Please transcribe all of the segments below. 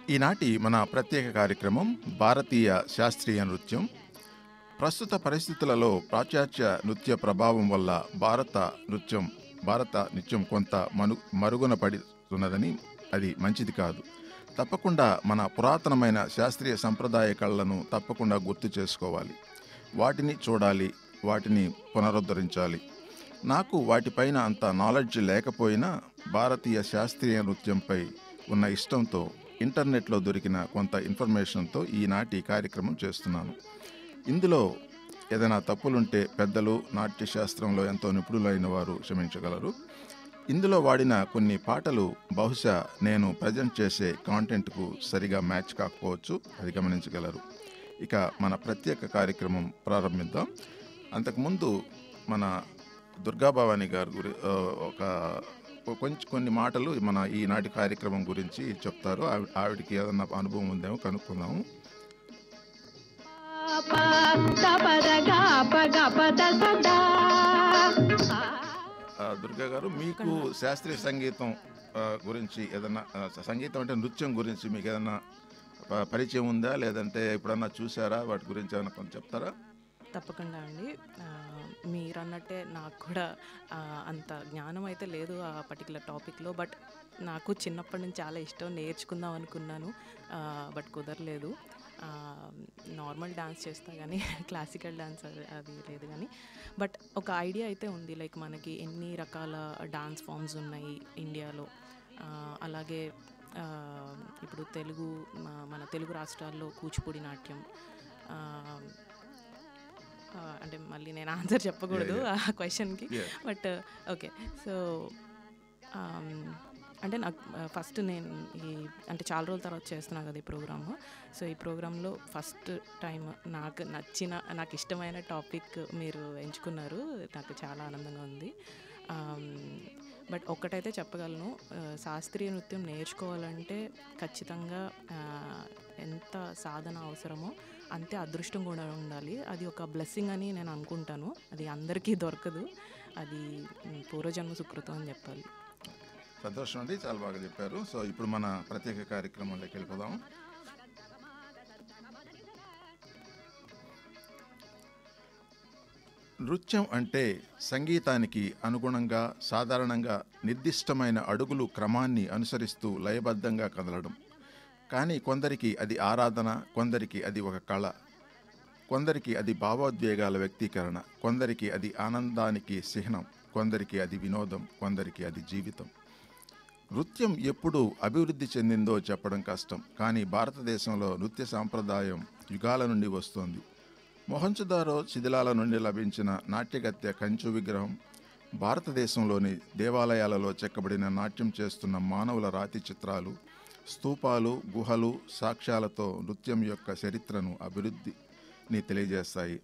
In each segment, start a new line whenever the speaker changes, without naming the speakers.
ఈనాటి మన ప్రత్యేక కార్యక్రమం భారతీయ శాస్త్రీయ నృత్యం. ప్రస్తుత పరిస్థితులలో పాశ్చాత్య నృత్య ప్రభావం వల్ల భారత నృత్యం కొంత మరుగున పడుతున్నదని, అది మంచిది కాదు. తప్పకుండా మన పురాతనమైన శాస్త్రీయ సంప్రదాయ కళలను తప్పకుండా గుర్తు చేసుకోవాలి, వాటిని చూడాలి, వాటిని పునరుద్ధరించాలి. నాకు వాటిపైన అంత నాలెడ్జ్ లేకపోయినా భారతీయ శాస్త్రీయ నృత్యంపై ఉన్న ఇష్టంతో ఇంటర్నెట్లో దొరికిన కొంత ఇన్ఫర్మేషన్తో ఈనాటి కార్యక్రమం చేస్తున్నాను. ఇందులో ఏదైనా తప్పులుంటే పెద్దలు, నాట్యశాస్త్రంలో ఎంతో నిపుణులైన వారు క్షమించగలరు. ఇందులో వాడిన కొన్ని పాటలు బహుశా నేను ప్రజెంట్ చేసే కాంటెంట్కు సరిగా మ్యాచ్ కాకపోవచ్చు, అది గమనించగలరు. ఇక మన ప్రత్యేక కార్యక్రమం ప్రారంభిద్దాం. అంతకుముందు మన దుర్గాభవాని గారు కొన్ని మాటలు మన ఈనాటి కార్యక్రమం గురించి చెప్తారు. ఆవిడకి ఏదన్నా అనుభవం ఉందేమో కనుక్కుందాము. దుర్గా గారు, మీకు శాస్త్రీయ సంగీతం గురించి ఏదన్నా, సంగీతం అంటే నృత్యం గురించి మీకు ఏదన్నా పరిచయం ఉందా, లేదంటే ఎప్పుడన్నా చూసారా? వాటి గురించి ఏమైనా కొంచెం చెప్తారా?
తప్పకుండా అండి. మీరు అన్నట్టే నాకు కూడా అంత జ్ఞానం అయితే లేదు ఆ పర్టికులర్ టాపిక్లో. బట్ నాకు చిన్నప్పటి నుంచి చాలా ఇష్టం, నేర్చుకుందాం అనుకున్నాను, బట్ కుదరలేదు. నార్మల్ డాన్స్ చేస్తా కానీ క్లాసికల్ డాన్స్ అది లేదు. కానీ బట్ ఒక ఐడియా అయితే ఉంది, లైక్ మనకి ఎన్ని రకాల డాన్స్ ఫామ్స్ ఉన్నాయి ఇండియాలో. అలాగే ఇప్పుడు మన తెలుగు రాష్ట్రాల్లో కూచిపూడి నాట్యం, అంటే మళ్ళీ నేను ఆన్సర్ చెప్పకూడదు ఆ క్వశ్చన్కి, బట్ ఓకే. సో అంటే నాకు ఫస్ట్ నేను అంటే చాలా రోజుల తర్వాత చేస్తున్నా కదా ఈ ప్రోగ్రాము. సో ఈ ప్రోగ్రాంలో ఫస్ట్ టైం నాకు ఇష్టమైన టాపిక్ మీరు ఎంచుకున్నారు. నాకు చాలా ఆనందంగా ఉంది. బట్ ఒక్కటైతే చెప్పగలను, శాస్త్రీయ నృత్యం నేర్చుకోవాలంటే ఖచ్చితంగా ఎంత సాధన అవసరమో అంతే అదృష్టం కూడా ఉండాలి. అది ఒక బ్లెస్సింగ్ అని నేను అనుకుంటాను. అది అందరికీ దొరకదు, అది పూర్వజన్మ సుకృతం అని చెప్పాలి.
సంతోషం అండి, చాలా బాగా చెప్పారు. సో ఇప్పుడు మన ప్రత్యేక కార్యక్రమంలోకి వెళ్ళిపోదాం. నృత్యం అంటే సంగీతానికి అనుగుణంగా సాధారణంగా నిర్దిష్టమైన అడుగులు క్రమాన్ని అనుసరిస్తూ లయబద్ధంగా కదలడం. కానీ కొందరికి అది ఆరాధన, కొందరికి అది ఒక కళ, కొందరికి అది భావోద్వేగాల వ్యక్తీకరణ, కొందరికి అది ఆనందానికి చిహ్నం, కొందరికి అది వినోదం, కొందరికి అది జీవితం. నృత్యం ఎప్పుడు అభివృద్ధి చెందిందో చెప్పడం కష్టం, కానీ భారతదేశంలో నృత్య సాంప్రదాయం యుగాల నుండి వస్తోంది. మొహంజదారో శిథిలాల నుండి లభించిన నాట్యగత్తె కంచు విగ్రహం, భారతదేశంలోని దేవాలయాలలో చెక్కబడిన నాట్యం చేస్తున్న మానవుల రాతి చిత్రాలు, స్తూపాలు, గుహలు సాక్ష్యాలతో నృత్యం యొక్క చరిత్రను, అభివృద్ధిని తెలియజేస్తాయి.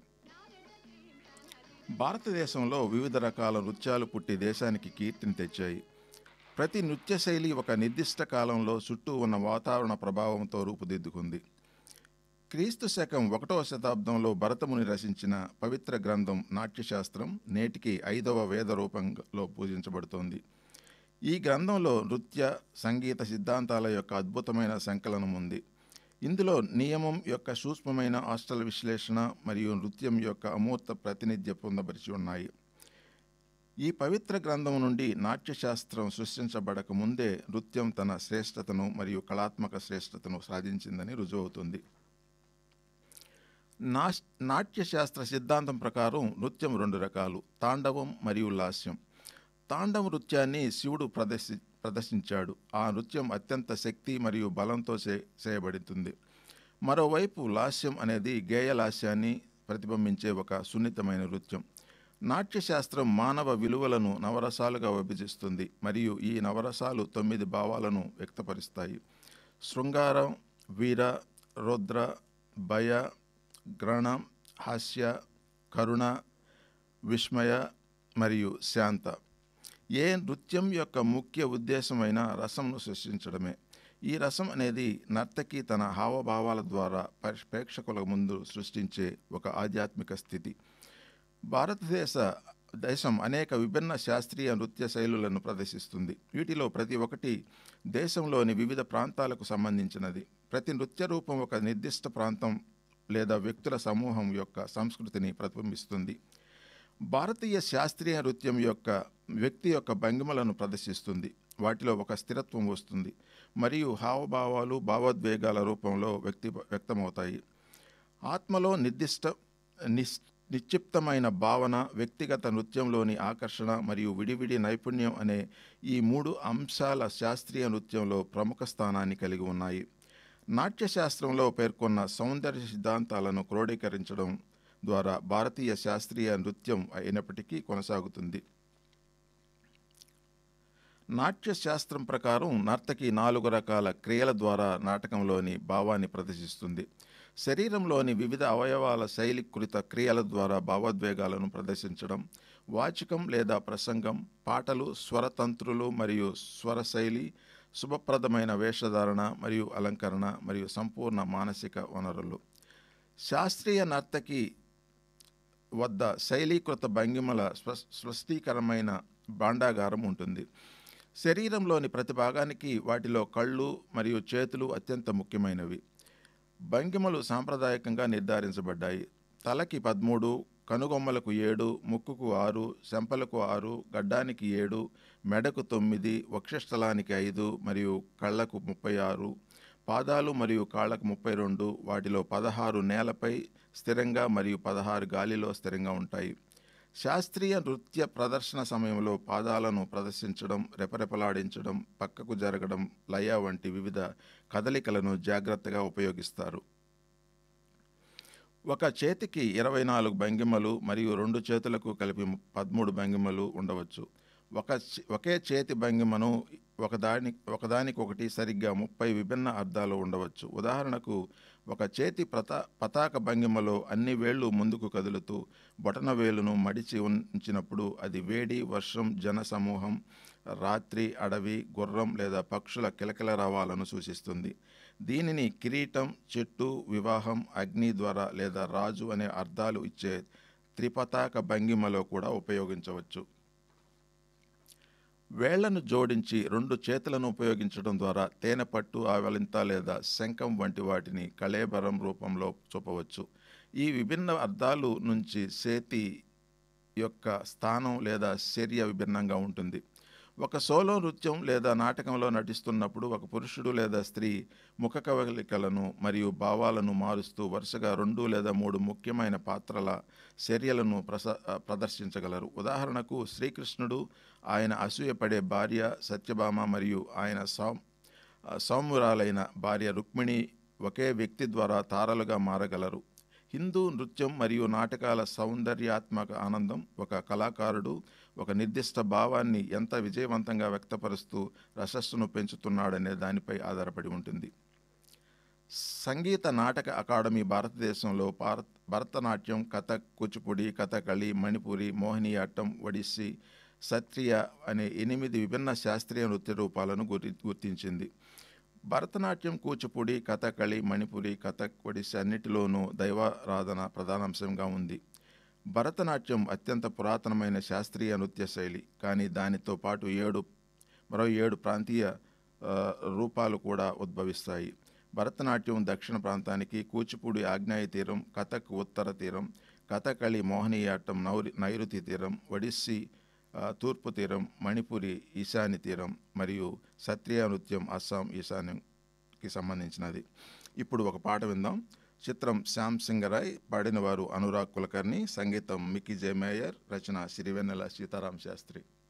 భారతదేశంలో వివిధ రకాల నృత్యాలు పుట్టి దేశానికి కీర్తిని తెచ్చాయి. ప్రతి నృత్య శైలి ఒక నిర్దిష్ట కాలంలో చుట్టూ ఉన్న వాతావరణ ప్రభావంతో రూపుదిద్దుకుంది. క్రీస్తు శకం 1వ శతాబ్దంలో భరతముని రచించిన పవిత్ర గ్రంథం నాట్యశాస్త్రం నేటికి 5వ వేద రూపంలో పూజించబడుతోంది. ఈ గ్రంథంలో నృత్య సంగీత సిద్ధాంతాల యొక్క అద్భుతమైన సంకలనం ఉంది. ఇందులో నియమం యొక్క సూక్ష్మమైన ఆస్టల్ విశ్లేషణ మరియు నృత్యం యొక్క అమూర్త ప్రాతినిధ్యం పొందపరిచి ఉన్నాయి. ఈ పవిత్ర గ్రంథం నుండి నాట్యశాస్త్రం సృష్టించబడక ముందే నృత్యం తన శ్రేష్టతను మరియు కళాత్మక శ్రేష్టతను సాధించిందని రుజువవుతుంది. నాట్యశాస్త్ర సిద్ధాంతం ప్రకారం నృత్యం 2 రకాలు, తాండవం మరియు లాస్యం. తాండవ నృత్యాన్ని శివుడు ప్రదర్శించాడు. ఆ నృత్యం అత్యంత శక్తి మరియు బలంతో చేయబడుతుంది. మరోవైపు లాస్యం అనేది గేయలాస్యాన్ని ప్రతిబింబించే ఒక సున్నితమైన నృత్యం. నాట్యశాస్త్రం మానవ విలువలను నవరసాలుగా విభజిస్తుంది మరియు ఈ నవరసాలు 9 భావాలను వ్యక్తపరుస్తాయి: శృంగారం, వీర, రౌద్ర, భయ, గ్రహణ, హాస్య, కరుణ, విస్మయ మరియు శాంత. ఏ నృత్యం యొక్క ముఖ్య ఉద్దేశమైన రసంను సృష్టించడమే. ఈ రసం అనేది నర్తకి తన హావభావాల ద్వారా ప్రేక్షకుల ముందు సృష్టించే ఒక ఆధ్యాత్మిక స్థితి. భారతదేశ దేశం అనేక విభిన్న శాస్త్రీయ నృత్య శైలులను ప్రదర్శిస్తుంది. వీటిలో ప్రతి ఒక్కటి దేశంలోని వివిధ ప్రాంతాలకు సంబంధించినది. ప్రతి నృత్య రూపం ఒక నిర్దిష్ట ప్రాంతం లేదా వ్యక్తుల సమూహం యొక్క సంస్కృతిని ప్రతిబింబిస్తుంది. భారతీయ శాస్త్రీయ నృత్యం యొక్క వ్యక్తి యొక్క భంగిమలను ప్రదర్శిస్తుంది. వాటిలో ఒక స్థిరత్వం వస్తుంది మరియు హావభావాలు భావోద్వేగాల రూపంలో వ్యక్తమవుతాయి. ఆత్మలో నిక్షిప్తమైన భావన, వ్యక్తిగత నృత్యంలోని ఆకర్షణ మరియు విడివిడి నైపుణ్యం అనే ఈ 3 అంశాల శాస్త్రీయ నృత్యంలో ప్రముఖ స్థానాన్ని కలిగి ఉన్నాయి. నాట్యశాస్త్రంలో పేర్కొన్న సౌందర్య సిద్ధాంతాలను క్రోడీకరించడం ద్వారా భారతీయ శాస్త్రీయ నృత్యం అయినప్పటికీ కొనసాగుతుంది. నాట్యశాస్త్రం ప్రకారం నర్తకి 4 రకాల క్రియల ద్వారా నాటకంలోని భావాన్ని ప్రదర్శిస్తుంది. శరీరంలోని వివిధ అవయవాల శైలీకృత క్రియల ద్వారా భావోద్వేగాలను ప్రదర్శించడం, వాచికం లేదా ప్రసంగం, పాటలు, స్వరతంత్రులు మరియు స్వరశైలి, శుభప్రదమైన వేషధారణ మరియు అలంకరణ మరియు సంపూర్ణ మానసిక వనరులు. శాస్త్రీయ నర్తకి వద్ద శైలీకృత భంగిమల స్పష్టీకరమైన భాండాగారం ఉంటుంది. శరీరంలోని ప్రతి భాగానికి వాటిలో కళ్ళు మరియు చేతులు అత్యంత ముఖ్యమైనవి. భంగిమలు సాంప్రదాయకంగా నిర్ధారించబడ్డాయి. తలకి 13, కనుగొమ్మలకు 7, ముక్కుకు 6, చెంపలకు 6, గడ్డానికి 7, మెడకు 9, వక్షస్థలానికి 5 మరియు కళ్ళకు 36, పాదాలు మరియు కాళ్లకు 32, వాటిలో 16 నేలపై స్థిరంగా మరియు 16 గాలిలో స్థిరంగా ఉంటాయి. శాస్త్రీయ నృత్య ప్రదర్శన సమయంలో పాదాలను ప్రదర్శించడం, రెపరెపలాడించడం, పక్కకు జరగడం, లయ వంటి వివిధ కదలికలను జాగ్రత్తగా ఉపయోగిస్తారు. ఒక చేతికి 24 భంగిమలు మరియు 2 చేతులకు కలిపి 13 భంగిమలు ఉండవచ్చు. ఒకే చేతి భంగిమను ఒకదానికొకటి సరిగ్గా 30 విభిన్న అర్థాలు ఉండవచ్చు. ఉదాహరణకు, ఒక చేతి పతాక భంగిమలో అన్ని వేళ్లు ముందుకు కదులుతూ బొటన వేలును మడిచి ఉంచినప్పుడు అది వేడి, వర్షం, జన సమూహం, రాత్రి, అడవి, గుర్రం లేదా పక్షుల కిలకిలరావాలను సూచిస్తుంది. దీనిని కిరీటం, చెట్టు, వివాహం, అగ్ని ద్వారా లేదా రాజు అనే అర్థాలు ఇచ్చే త్రిపతాక భంగిమలో కూడా ఉపయోగించవచ్చు. వేళ్లను జోడించి 2 చేతులను ఉపయోగించడం ద్వారా తేనెపట్టు, ఆవలింత లేదా శంఖం వంటి వాటిని కళేబరం రూపంలో చూపవచ్చు. ఈ విభిన్న అర్థాలు నుంచి చేతి యొక్క స్థానం లేదా చర్య విభిన్నంగా ఉంటుంది. ఒక సోలో నృత్యం లేదా నాటకంలో నటిస్తున్నప్పుడు ఒక పురుషుడు లేదా స్త్రీ ముఖ కవళికలను మరియు భావాలను మారుస్తూ వరుసగా 2 లేదా 3 ముఖ్యమైన పాత్రల చర్యలను ప్రదర్శించగలరు. ఉదాహరణకు, శ్రీకృష్ణుడు, ఆయన అసూయపడే భార్య సత్యభామ మరియు ఆయన సౌమ్యురాలైన భార్య రుక్మిణి ఒకే వ్యక్తి ద్వారా తారలుగా మారగలరు. హిందూ నృత్యం మరియు నాటకాల సౌందర్యాత్మక ఆనందం ఒక కళాకారుడు ఒక నిర్దిష్ట భావాన్ని ఎంత విజయవంతంగా వ్యక్తపరుస్తూ రశస్సును పెంచుతున్నాడనే దానిపై ఆధారపడి ఉంటుంది. సంగీత నాటక అకాడమీ భారతదేశంలో భరతనాట్యం, కథక్, కూచిపూడి, కథకళి, మణిపురి, మోహినియాట్టం, ఒడిస్సీ, సత్రియ అనే 8 విభిన్న శాస్త్రీయ నృత్య రూపాలను గుర్తించింది. భరతనాట్యం, కూచిపూడి, కథకళి, మణిపురి, కథక్, ఒడిస్సీ అన్నిటిలోనూ దైవారాధన ప్రధానాంశంగా ఉంది. భరతనాట్యం అత్యంత పురాతనమైన శాస్త్రీయ నృత్య శైలి, కానీ దానితో పాటు మరో 7 ప్రాంతీయ రూపాలు కూడా ఉద్భవిస్తాయి. భరతనాట్యం దక్షిణ ప్రాంతానికి, కూచిపూడి ఆగ్నేయ తీరం, కథక్ ఉత్తర తీరం, కథకళి మోహినియాట్టం నైరుతి తీరం, ఒడిస్సీ తూర్పు తీరం, మణిపురి ఈశాన్య తీరం మరియు సత్రియ నృత్యం అస్సాం ఈశాన్యంకి సంబంధించినది. ఇప్పుడు ఒక పాట విందాం. చిత్రం శ్యామ్ సింగరాయ్, పాడినవారు అనురాగ్ కులకర్ణి, సంగీతం మిక్కీ జే మేయర్, రచన సిరివెన్నెల సీతారాం శాస్త్రి.